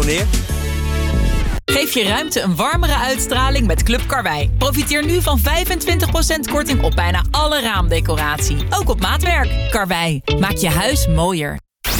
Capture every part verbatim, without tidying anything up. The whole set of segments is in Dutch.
Geef je ruimte een warmere uitstraling met Club Karwei. Profiteer nu van vijfentwintig procent korting op bijna alle raamdecoratie. Ook op maatwerk. Karwei, maak je huis mooier.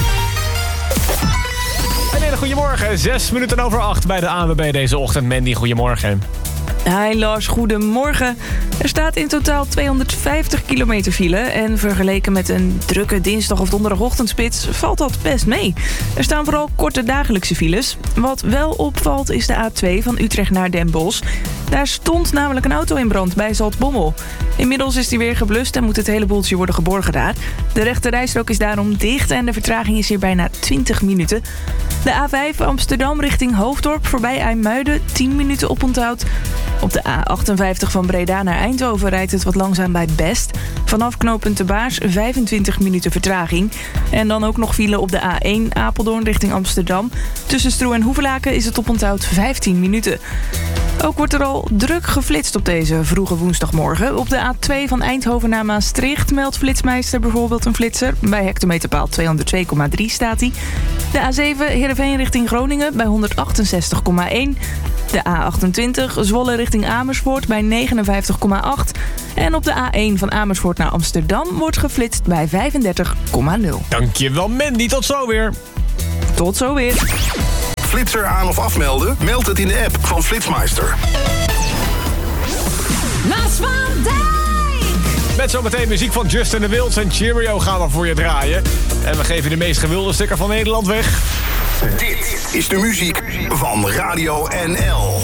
Een hele goedemorgen. Zes minuten over acht bij de A N W B deze ochtend. Mandy, goedemorgen. Hi Lars, goedemorgen. Er staat in totaal tweehonderdvijftig kilometer file. En vergeleken met een drukke dinsdag- of donderdagochtendspits valt dat best mee. Er staan vooral korte dagelijkse files. Wat wel opvalt is de A twee van Utrecht naar Den Bosch. Daar stond namelijk een auto in brand bij Zaltbommel. Inmiddels is die weer geblust en moet het hele boeltje worden geborgen daar. De rechte rijstrook is daarom dicht en de vertraging is hier bijna twintig minuten. De A vijf Amsterdam richting Hoofddorp voorbij IJmuiden, tien minuten oponthoud. Op de A achtenvijftig van Breda naar Eindhoven rijdt het wat langzaam bij Best. Vanaf knooppunt De Baars vijfentwintig minuten vertraging. En dan ook nog file op de A één Apeldoorn richting Amsterdam. Tussen Stroe en Hoevelaken is het oponthoud vijftien minuten. Ook wordt er al druk geflitst op deze vroege woensdagmorgen. Op de A twee van Eindhoven naar Maastricht meldt Flitsmeister bijvoorbeeld een flitser. Bij hectometerpaal tweehonderdtwee komma drie staat hij. De A zeven Heerenveen richting Groningen bij honderdachtenzestig komma één. De A achtentwintig Zwolle richting Amersfoort bij negenenvijftig komma acht. En op de A één van Amersfoort naar Amsterdam wordt geflitst bij vijfendertig komma nul. Dankjewel Mandy, tot zo weer. Tot zo weer. Flitser aan of afmelden? Meld het in de app van Flitsmeister. Lars van Dijk! Met zometeen muziek van Justin de Wilds en Cheerio gaan we voor je draaien. En we geven de meest gewilde sticker van Nederland weg. Dit is de muziek van Radio N L.